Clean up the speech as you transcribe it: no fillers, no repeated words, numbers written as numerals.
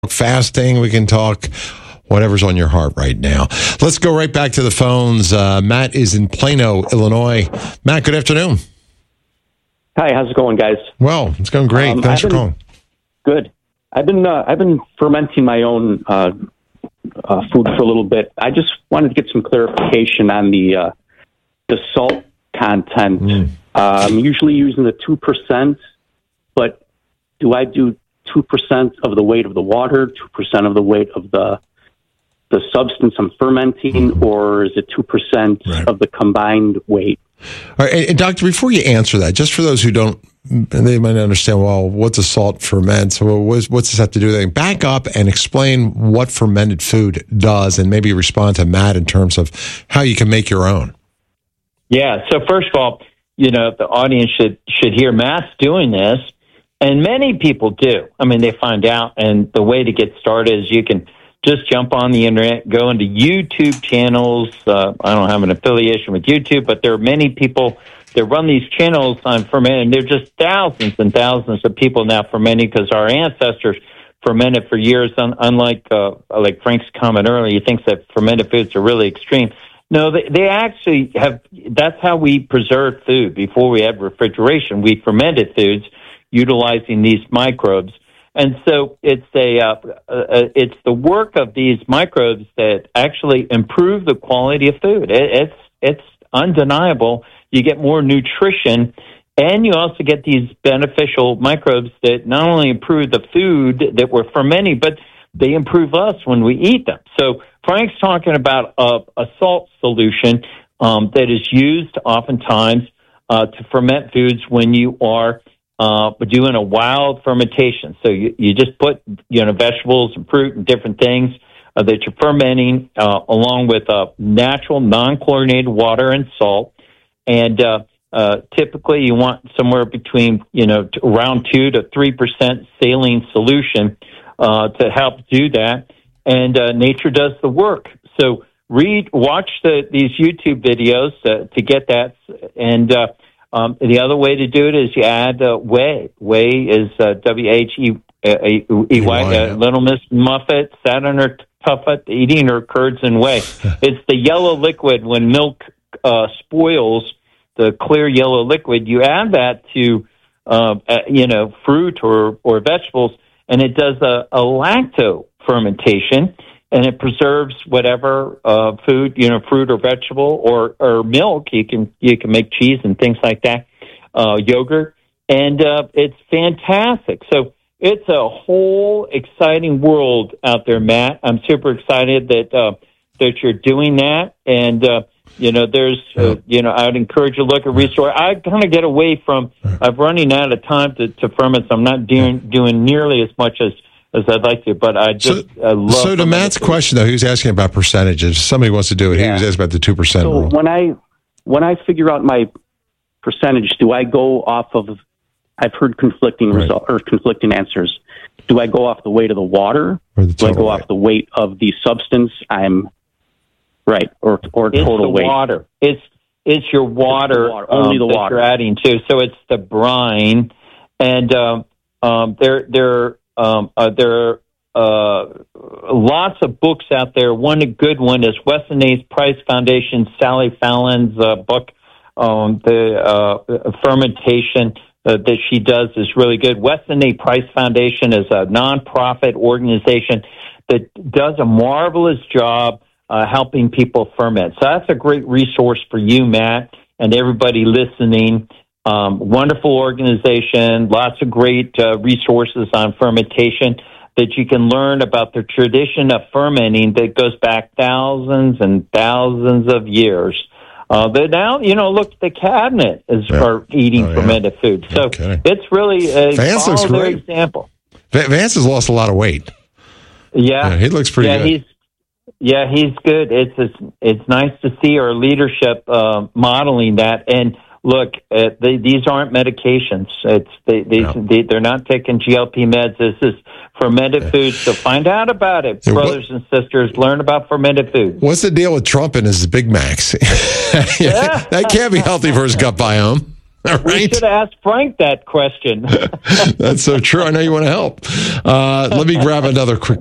fasting. We can talk whatever's on your heart right now. Let's go right back to the phones. Matt is in Plano, Illinois. Matt, good afternoon. Hi, how's it going, guys? Well, it's going great. Thanks for calling. Good. I've been fermenting my own food for a little bit. I just wanted to get some clarification on the salt content. I'm usually using the 2%, but do I do 2% of the weight of the water, 2% of the weight of the substance I'm fermenting, or is it 2% of the combined weight? All right, and Doctor, before you answer that, just for those who don't, they might not understand, well, what's a salt ferment? So what's this have to do with anything? Back up and explain what fermented food does, and maybe respond to Matt in terms of how you can make your own. Yeah, so first of all, the audience should hear Matt's doing this, and many people do. I mean, they find out, and the way to get started is you can just jump on the internet, go into YouTube channels. I don't have an affiliation with YouTube, but there are many people that run these channels on fermenting. There are just thousands and thousands of people now fermenting because our ancestors fermented for years. Unlike like Frank's comment earlier, he thinks that fermented foods are really extreme. No, they actually have. That's how we preserve food. Before we had refrigeration, we fermented foods utilizing these microbes. And so it's it's the work of these microbes that actually improve the quality of food. It's undeniable. You get more nutrition, and you also get these beneficial microbes that not only improve the food that we're fermenting, but they improve us when we eat them. So Frank's talking about a salt solution that is used oftentimes to ferment foods when you are doing a wild fermentation. So you just put vegetables and fruit and different things that you're fermenting along with natural non-chlorinated water and salt. And typically you want somewhere between around 2 to 3% saline solution to help do that. And nature does the work. So watch these YouTube videos to get that. And the other way to do it is you add whey. Whey is Whey. Little Miss Muffet sat on her tuffet eating her curds and whey. It's the yellow liquid when milk spoils, the clear yellow liquid. You add that to fruit or vegetables, and it does a lacto fermentation, and it preserves whatever food, fruit or vegetable or milk. You can make cheese and things like that, yogurt, and it's fantastic. So it's a whole exciting world out there, Matt. I'm super excited that you're doing that, and there's I would encourage you to look at resource. I kind of get away from. I'm running out of time to ferment, so I'm not doing nearly as much as I'd like to, but I just love. So to Matt's question, though, he was asking about percentages. Somebody wants to do it. Yeah. He was asking about the 2% rule. When I figure out my percentage, do I go off of? I've heard conflicting results or conflicting answers. Do I go off the weight of the water? Or do I go off the weight of the substance I'm or total weight? Water. It's your water. Only the water you're adding to. So it's the brine, and there are lots of books out there. One good one is Weston A. Price Foundation, Sally Fallon's book, the fermentation that she does is really good. Weston A. Price Foundation is a nonprofit organization that does a marvelous job helping people ferment. So that's a great resource for you, Matt, and everybody listening. Wonderful organization, lots of great resources on fermentation that you can learn about the tradition of fermenting that goes back thousands and thousands of years. But now, look, the cabinet are eating fermented food. So it's really a follow example. Vance has lost a lot of weight. Yeah. He looks pretty good. He's good. It's nice to see our leadership modeling that. And look, these aren't medications. They're not taking GLP meds. This is fermented food. So find out about it, brothers and sisters. Learn about fermented food. What's the deal with Trump and his Big Macs? That can't be healthy for his gut biome. We Right? should have asked Frank that question. That's so true. I know you want to help. Let me grab another quick